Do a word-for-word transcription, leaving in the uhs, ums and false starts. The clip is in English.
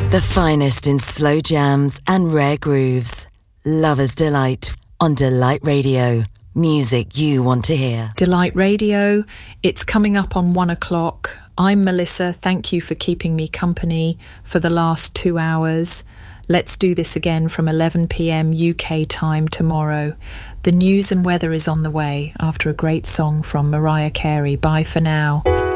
The finest in slow jams and rare grooves. Lover's Delight on Delight Radio. Music you want to hear. Delight Radio, it's coming up on one o'clock. I'm Melissa. Thank you for keeping me company for the last two hours. Let's do this again from eleven p.m. U K time tomorrow. The news and weather is on the way after a great song from Mariah Carey. Bye for now.